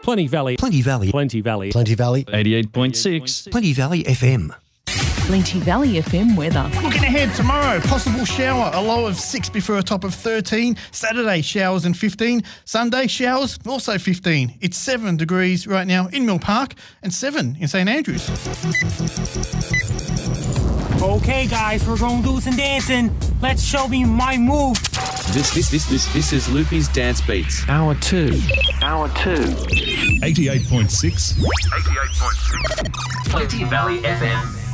Plenty Valley. Plenty Valley. Plenty Valley. Plenty Valley. 88.6. Plenty Valley FM. Plenty Valley FM weather. Looking ahead tomorrow, possible shower, a low of 6 before a top of 13. Saturday, showers and 15. Sunday, showers, also 15. It's 7 degrees right now in Mill Park and 7 in St Andrews. Okay, guys, we're going to do some dancing. Let's show me my move. This is Loopy's Dance Beats. Hour 2. 88.6. Plenty Valley FM.